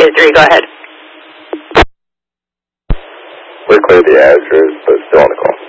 2-3, go ahead. We're clear the Azures, but still on the call.